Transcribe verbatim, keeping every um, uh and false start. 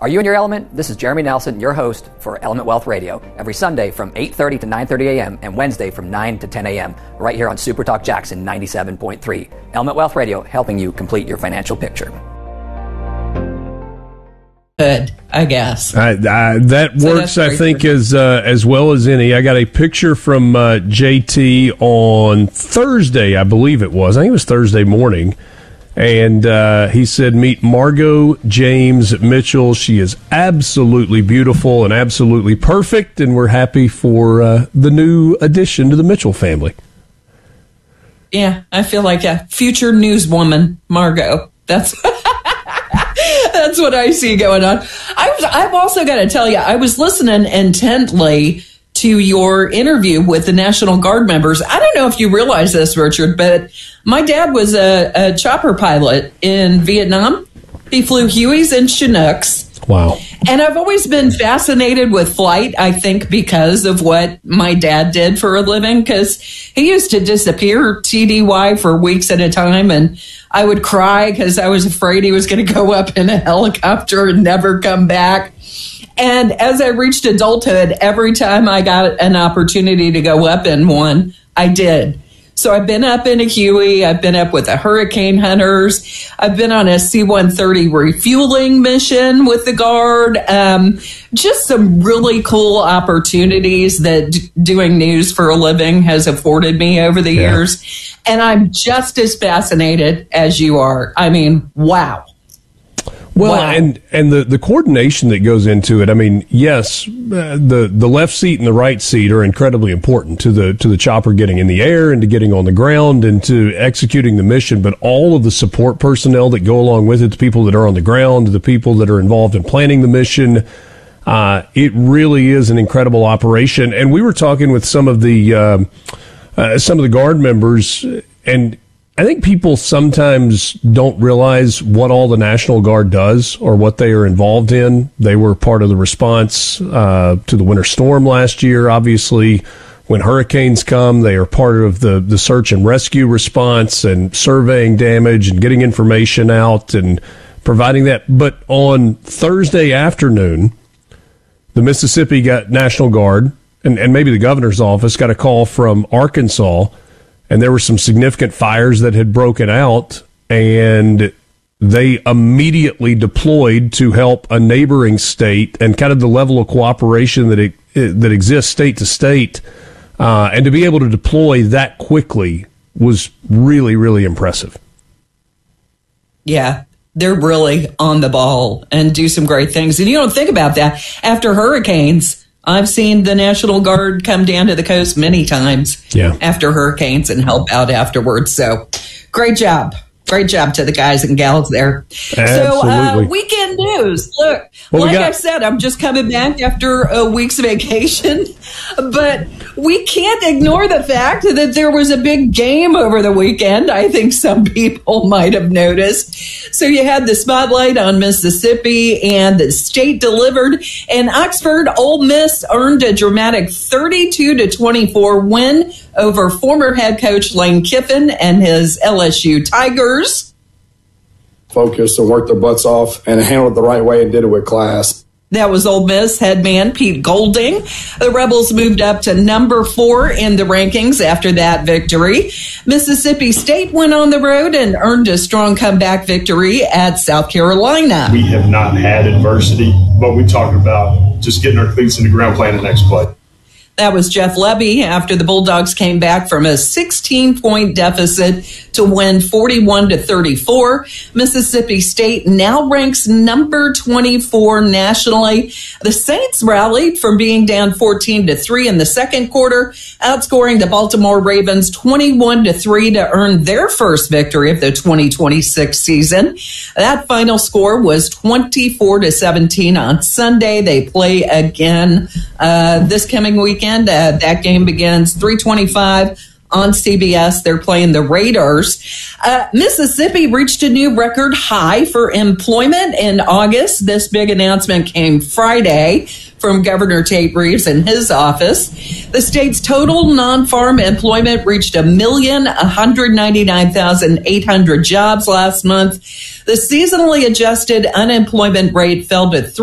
Are you in your element? This is Jeremy Nelson, your host for Element Wealth Radio, every Sunday from eight thirty to nine thirty a.m. and Wednesday from nine to ten a.m. right here on Super Talk Jackson ninety-seven point three. Element Wealth Radio, helping you complete your financial picture. Good, I guess. I, I, that So works, that's I think, great. as uh, as well as any. I got a picture from uh, J T on Thursday, I believe it was. I think it was Thursday morning. And uh, he said, meet Margot James Mitchell. She is absolutely beautiful and absolutely perfect, and we're happy for uh, the new addition to the Mitchell family. Yeah, I feel like a future newswoman, Margot. That's that's what I see going on. I was, I've also got to tell you, I was listening intently to your interview with the National Guard members. I don't know if you realize this, Richard, but my dad was a, a chopper pilot in Vietnam. He flew Hueys and Chinooks. Wow. And I've always been fascinated with flight, I think, because of what my dad did for a living, because he used to disappear T D Y for weeks at a time, and I would cry because I was afraid he was going to go up in a helicopter and never come back. And as I reached adulthood, every time I got an opportunity to go up in one, I did. So I've been up in a Huey. I've been up with the Hurricane Hunters. I've been on a C one thirty refueling mission with the Guard. Um, just some really cool opportunities that d- doing news for a living has afforded me over the Yeah. years. And I'm just as fascinated as you are. I mean, wow. Well, Wow. and and the, the coordination that goes into it. I mean, yes, uh, the the left seat and the right seat are incredibly important to the to the chopper getting in the air and to getting on the ground and to executing the mission. But all of the support personnel that go along with it, the people that are on the ground, the people that are involved in planning the mission, uh, it really is an incredible operation. And we were talking with some of the uh, uh, some of the Guard members, and I think people sometimes don't realize what all the National Guard does or what they are involved in. They were part of the response uh, to the winter storm last year. Obviously, when hurricanes come, they are part of the, the search and rescue response and surveying damage and getting information out and providing that. But on Thursday afternoon, the Mississippi got National Guard, and, and maybe the governor's office got a call from Arkansas, and there were some significant fires that had broken out, and they immediately deployed to help a neighboring state, and kind of the level of cooperation that it, that exists state to state, uh, and to be able to deploy that quickly was really, really impressive. Yeah, they're really on the ball and do some great things. And you don't think about that. After hurricanes, I've seen the National Guard come down to the coast many times Yeah. after hurricanes and help out afterwards. So great job. Great job to the guys and gals there. So uh, Absolutely. weekend news. Look, What we like got? I said, I'm just coming back after a week's vacation, but we can't ignore the fact that there was a big game over the weekend. I think some people might have noticed. So you had the spotlight on Mississippi, and the state delivered. And Oxford, Ole Miss earned a dramatic thirty-two to twenty-four win over former head coach Lane Kiffin and his L S U Tigers. Focused and worked their butts off and handled it the right way and did it with class. That was Ole Miss head man Pete Golding. The Rebels moved up to number four in the rankings after that victory. Mississippi State went on the road and earned a strong comeback victory at South Carolina. We have not had adversity, but we talk about just getting our cleats in the ground, playing the next play. That was Jeff Levy after the Bulldogs came back from a sixteen-point deficit to win forty-one to thirty-four. Mississippi State now ranks number twenty-four nationally. The Saints rallied from being down fourteen to three in the second quarter, outscoring the Baltimore Ravens twenty-one to three to earn their first victory of the twenty twenty-six season. That final score was twenty-four to seventeen on Sunday. They play again uh, this coming weekend. Uh, that game begins three twenty-five on C B S. They're playing the Raiders. Uh, Mississippi reached a new record high for employment in August. This big announcement came Friday from Governor Tate Reeves in his office. The state's total non-farm employment reached a million one hundred ninety-nine thousand eight hundred jobs last month. The seasonally adjusted unemployment rate fell to